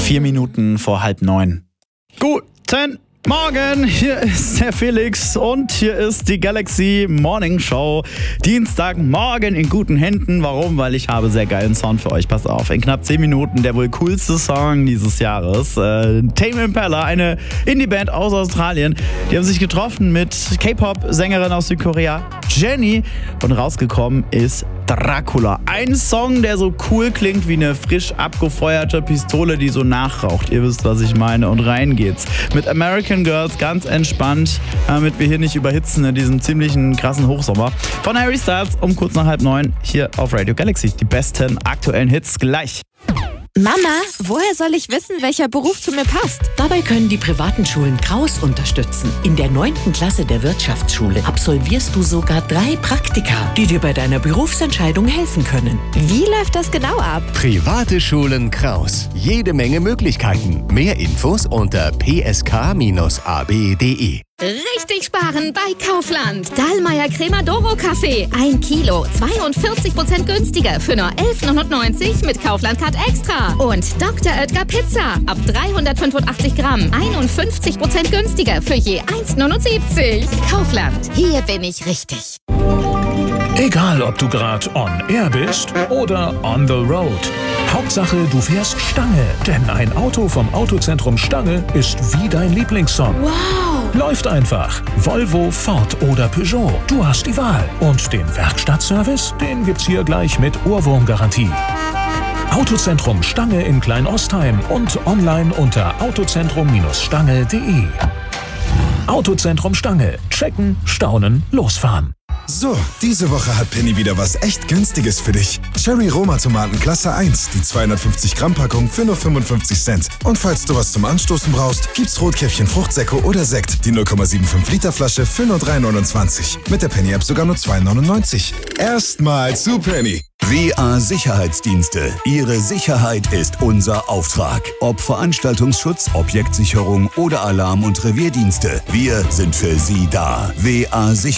4 Minuten vor 8:30. Guten Morgen, hier ist der Felix und hier ist die Galaxy Morning Show. Dienstagmorgen in guten Händen. Warum? Weil ich habe sehr geilen Sound für euch. Passt auf, in knapp 10 Minuten der wohl coolste Song dieses Jahres. Tame Impala, eine Indie-Band aus Australien. Die haben sich getroffen mit K-Pop-Sängerin aus Südkorea, Jennie. Und rausgekommen ist Dracula. Ein Song, der so cool klingt wie eine frisch abgefeuerte Pistole, die so nachraucht. Ihr wisst, was ich meine. Und rein geht's. Mit American Girls ganz entspannt, damit wir hier nicht überhitzen in diesem ziemlichen krassen Hochsommer. Von Harry Styles um kurz nach 8:30 hier auf Radio Galaxy. Die besten aktuellen Hits gleich. Mama, woher soll ich wissen, welcher Beruf zu mir passt? Dabei können die privaten Schulen Kraus unterstützen. In der 9. Klasse der Wirtschaftsschule absolvierst du sogar 3 Praktika, die dir bei deiner Berufsentscheidung helfen können. Wie läuft das genau ab? Private Schulen Kraus. Jede Menge Möglichkeiten. Mehr Infos unter psk-ab.de. Richtig sparen bei Kaufland. Dallmayr Cremadoro Kaffee. 1 Kilo, 42% günstiger für nur 11,99 mit Kaufland Card Extra. Und Dr. Oetker Pizza. Ab 385 Gramm, 51% günstiger für je 1,79. Kaufland. Hier bin ich richtig. Egal, ob du gerade on air bist oder on the road. Hauptsache, du fährst Stange. Denn ein Auto vom Autozentrum Stange ist wie dein Lieblingssong. Wow! Läuft einfach. Volvo, Ford oder Peugeot. Du hast die Wahl. Und den Werkstattservice, den gibt's hier gleich mit Ohrwurmgarantie. Autozentrum Stange in Kleinostheim und online unter autozentrum-stange.de. Autozentrum Stange. Checken, staunen, losfahren. So, diese Woche hat Penny wieder was echt Günstiges für dich. Cherry Roma Tomaten Klasse 1, die 250 Gramm Packung für nur 55 Cent. Und falls du was zum Anstoßen brauchst, gibt's Rotkäppchen Fruchtsäcke oder Sekt, die 0,75 Liter Flasche für nur 3,29. Mit der Penny App sogar nur 2,99. Erstmal zu Penny. WA Sicherheitsdienste. Ihre Sicherheit ist unser Auftrag. Ob Veranstaltungsschutz, Objektsicherung oder Alarm- und Revierdienste. Wir sind für Sie da. WA Sicherheitsdienste.